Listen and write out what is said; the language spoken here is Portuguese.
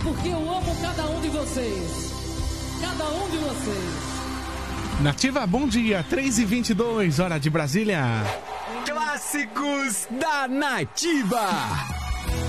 porque eu amo cada um de vocês. Cada um de vocês. Nativa, bom dia, 3h22, hora de Brasília. Clássicos da Nativa.